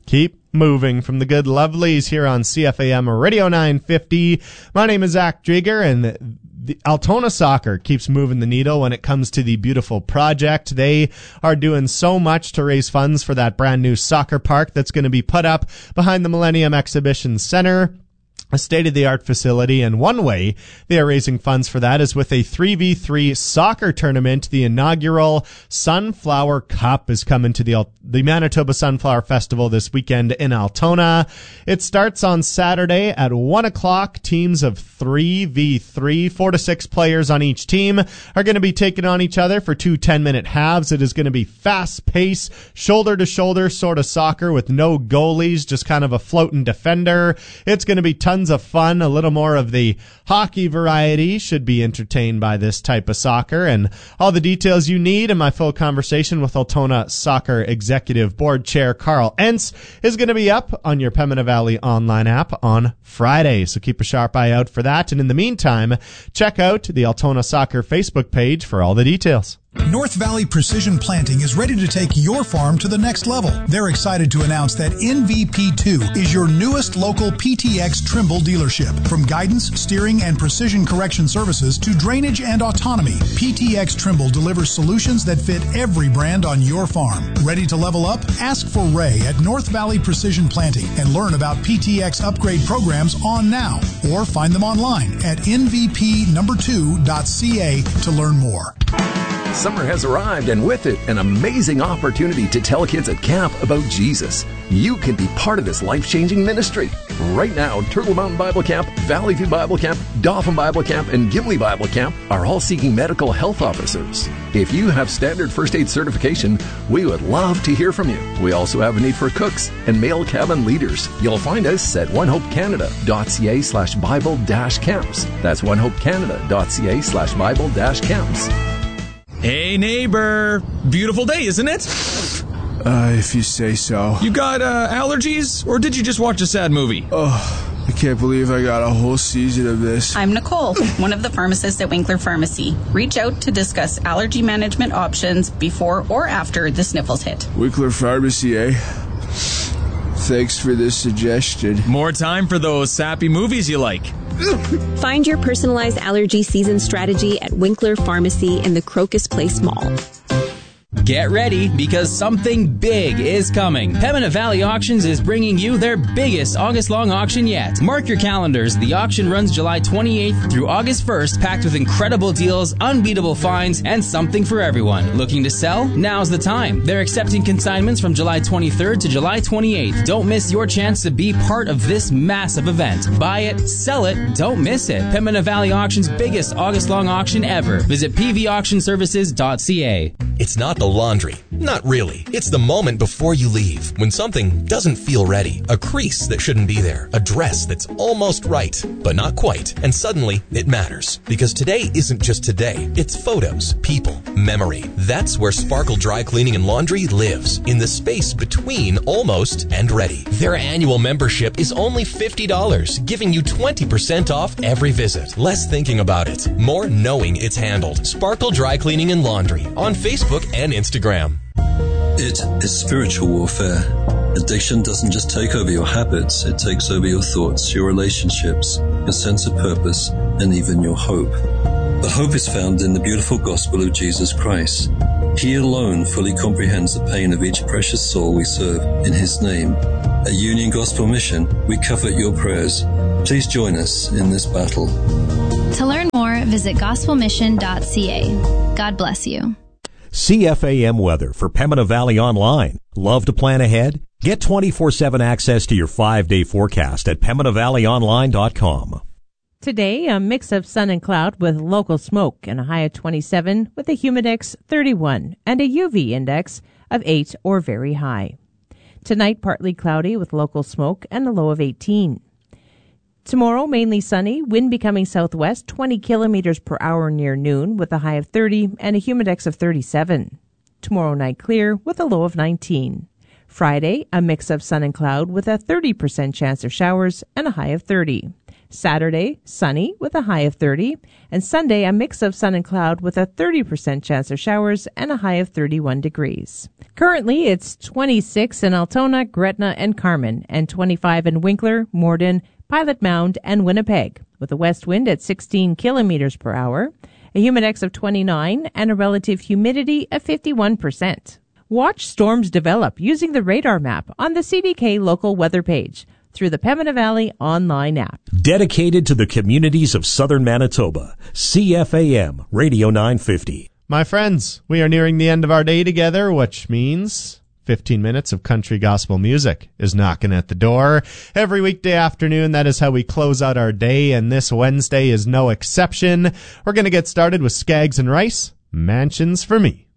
keep moving from the good lovelies here on CFAM Radio 950. My name is Zach Drieger, and the Altona Soccer keeps moving the needle when it comes to the beautiful project. They are doing so much to raise funds for that brand new soccer park that's going to be put up behind the Millennium Exhibition Center, a state-of-the-art facility, and one way they are raising funds for that is with a 3v3 soccer tournament. The inaugural Sunflower Cup is coming to the Manitoba Sunflower Festival this weekend in Altona. It starts on Saturday at 1 o'clock. Teams of 3v3, 4 to 6 players on each team, are going to be taking on each other for 2 10-minute halves. It is going to be fast-paced, shoulder-to-shoulder sort of soccer with no goalies, just kind of a floating defender. It's going to be tons of fun. A little more of the hockey variety should be entertained by this type of soccer. And all the details you need in my full conversation with Altona Soccer Executive Board Chair Carl Entz is going to be up on your Pembina Valley online app on Friday. So keep a sharp eye out for that. And in the meantime, check out the Altona Soccer Facebook page for all the details. North Valley Precision Planting is ready to take your farm to the next level. They're excited to announce that NVP2 is your newest local PTX Trimble dealership. From guidance, steering, and precision correction services to drainage and autonomy, PTX Trimble delivers solutions that fit every brand on your farm. Ready to level up? Ask for Ray at North Valley Precision Planting and learn about PTX upgrade programs on now, or find them online at nvp2.ca to learn more. Summer has arrived, and with it, an amazing opportunity to tell kids at camp about Jesus. You can be part of this life-changing ministry. Right now, Turtle Mountain Bible Camp, Valley View Bible Camp, Dauphin Bible Camp, and Gimli Bible Camp are all seeking medical health officers. If you have standard first aid certification, we would love to hear from you. We also have a need for cooks and male cabin leaders. You'll find us at onehopecanada.ca/Bible-camps. That's onehopecanada.ca/Bible-camps. Hey, neighbor. Beautiful day, isn't it? If you say so. You got allergies, or did you just watch a sad movie? Oh, I can't believe I got a whole season of this. I'm Nicole, one of the pharmacists at Winkler Pharmacy. Reach out to discuss allergy management options before or after the sniffles hit. Winkler Pharmacy, eh? Thanks for this suggestion. More time for those sappy movies you like. Find your personalized allergy season strategy at Winkler Pharmacy in the Crocus Place Mall. Get ready, because something big is coming. Pembina Valley Auctions is bringing you their biggest August-long auction yet. Mark your calendars. The auction runs July 28th through August 1st, packed with incredible deals, unbeatable finds, and something for everyone. Looking to sell? Now's the time. They're accepting consignments from July 23rd to July 28th. Don't miss your chance to be part of this massive event. Buy it, sell it, don't miss it. Pembina Valley Auction's biggest August-long auction ever. Visit pvauctionservices.ca. It's not the laundry. Not really. It's the moment before you leave, when something doesn't feel ready. A crease that shouldn't be there. A dress that's almost right, but not quite. And suddenly, it matters. Because today isn't just today. It's photos, people, memory. That's where Sparkle Dry Cleaning and Laundry lives. In the space between almost and ready. Their annual membership is only $50, giving you 20% off every visit. Less thinking about it, more knowing it's handled. Sparkle Dry Cleaning and Laundry on Facebook and Instagram. It is spiritual warfare. Addiction doesn't just take over your habits, it takes over your thoughts, your relationships, your sense of purpose, and even your hope. But hope is found in the beautiful gospel of Jesus Christ. He alone fully comprehends the pain of each precious soul we serve in His name. At Union Gospel Mission, we covet your prayers. Please join us in this battle. To learn more, visit gospelmission.ca. God bless you. CFAM weather for Pembina Valley Online. Love to plan ahead? Get 24/7 access to your 5-day forecast at PembinaValleyOnline.com. Today, a mix of sun and cloud with local smoke and a high of 27 with a humidex 31 and a UV index of 8 or very high. Tonight, partly cloudy with local smoke and a low of 18. Tomorrow, mainly sunny, wind becoming southwest 20 kilometers per hour near noon with a high of 30 and a humidex of 37. Tomorrow night clear with a low of 19. Friday, a mix of sun and cloud with a 30% chance of showers and a high of 30. Saturday, sunny with a high of 30. And Sunday, a mix of sun and cloud with a 30% chance of showers and a high of 31 degrees. Currently, it's 26 in Altona, Gretna, and Carmen, and 25 in Winkler, Morden, Pilot Mound, and Winnipeg, with a west wind at 16 kilometers per hour, a humidex of 29, and a relative humidity of 51%. Watch storms develop using the radar map on the CDK local weather page through the Pembina Valley online app. Dedicated to the communities of southern Manitoba, CFAM Radio 950. My friends, we are nearing the end of our day together, which means 15 minutes of country gospel music is knocking at the door. Every weekday afternoon, that is how we close out our day, and this Wednesday is no exception. We're going to get started with Skaggs and Rice, Mansions for Me.